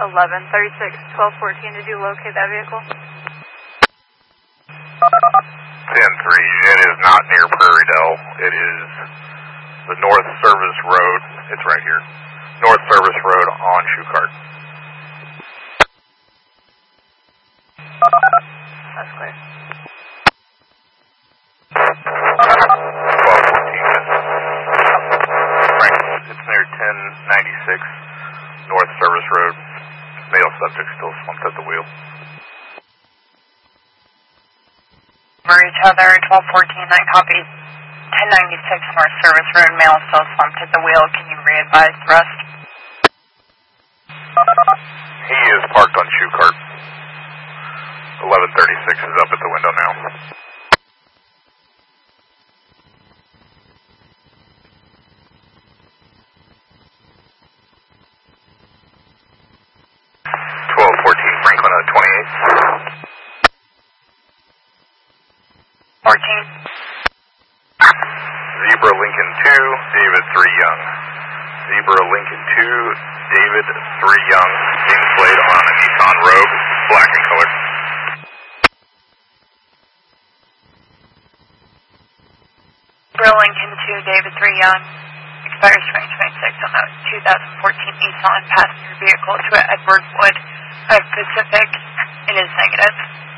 1136, 1214, did you locate that vehicle? 10-3, it is not near Prairie Dell. It is the North Service Road. It's right here. North Service Road on Shoecart. That's clear. 1214. Franklin, it's near 1096 North Service Road. Male subject still slumped at the wheel. For each other, 1214, I copy. 1096 North Service Road, male still slumped at the wheel. Can you re-advise the rest? He is parked on Shoecart. 1136 is up at the window now. Franklin at 28. 14. Zebra Lincoln 2, David 3 Young. Zebra Lincoln 2, David 3 Young, being played on a Nissan Rogue, black in color. Zebra Lincoln 2, David 3 Young, expires 2026 on the 2014 Nissan passenger vehicle to Edward Wood of Pacific. It is negative.